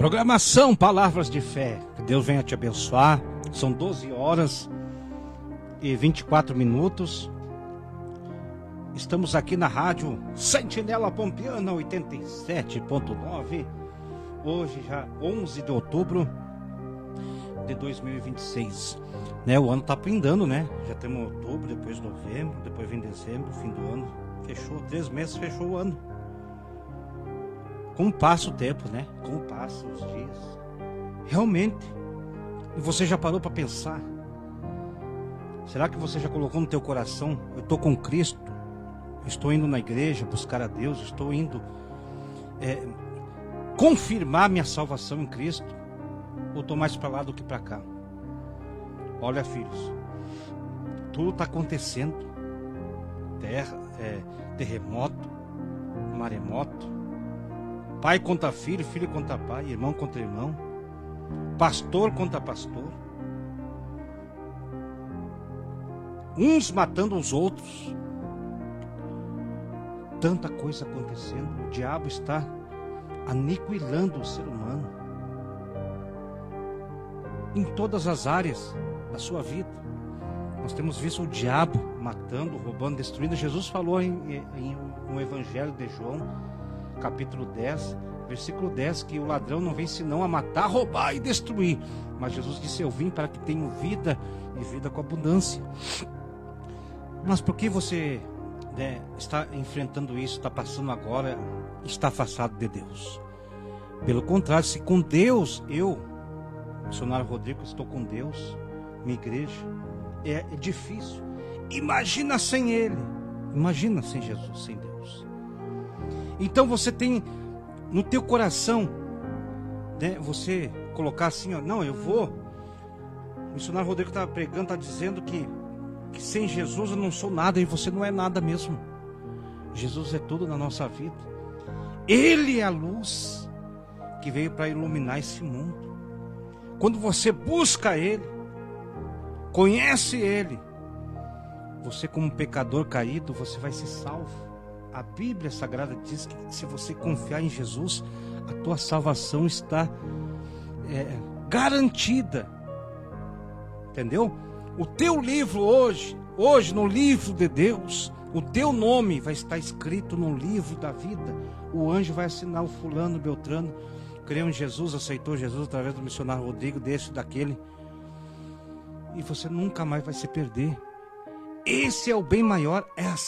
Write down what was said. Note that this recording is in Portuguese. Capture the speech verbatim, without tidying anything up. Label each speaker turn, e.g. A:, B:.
A: Programação Palavras de Fé. Que Deus venha te abençoar. São doze horas e vinte e quatro minutos. Estamos aqui na rádio Sentinela Pampiana oitenta e sete ponto nove. Hoje já onze de outubro de dois mil e vinte e seis. Né, o ano está pindando, né? Já temos outubro, depois novembro, depois vem dezembro, fim do ano. Fechou, três meses, fechou o ano. Como passa o tempo, né? Como passam os dias. Realmente. E você já parou para pensar? Será que você já colocou no teu coração? Eu estou com Cristo. Estou indo na igreja buscar a Deus. Estou indo é, confirmar minha salvação em Cristo. Ou estou mais para lá do que para cá? Olha, filhos. Tudo está acontecendo. Terra, é, terremoto, maremoto. Pai contra filho, filho contra pai, irmão contra irmão, pastor contra pastor, uns matando os outros, tanta coisa acontecendo. O diabo está aniquilando o ser humano em todas as áreas da sua vida. Nós temos visto o diabo matando, roubando, destruindo. Jesus falou em, em, no Evangelho de João, capítulo dez, versículo dez, que o ladrão não vem senão a matar, roubar e destruir. Mas Jesus disse: eu vim para que tenham vida e vida com abundância. Mas por que você, né, está enfrentando isso, está passando agora, está afastado de Deus? Pelo contrário, se com Deus, eu, missionário Rodrigo, estou com Deus, minha igreja, é, é difícil. Imagina sem Ele, imagina sem Jesus, sem Deus. Então você tem no teu coração, né, você colocar assim, ó, não, eu vou. O missionário Rodrigo está pregando, está dizendo que, que sem Jesus eu não sou nada, e você não é nada mesmo. Jesus é tudo na nossa vida. Ele é a luz que veio para iluminar esse mundo. Quando você busca Ele, conhece Ele, você como pecador caído, você vai ser salvo. A Bíblia Sagrada diz que se você confiar em Jesus, a tua salvação está é, garantida. Entendeu? O teu livro hoje, hoje no livro de Deus, o teu nome vai estar escrito no livro da vida. O anjo vai assinar o fulano, Beltrano, creu em Jesus, aceitou Jesus através do missionário Rodrigo, desse e daquele. E você nunca mais vai se perder. Esse é o bem maior, é a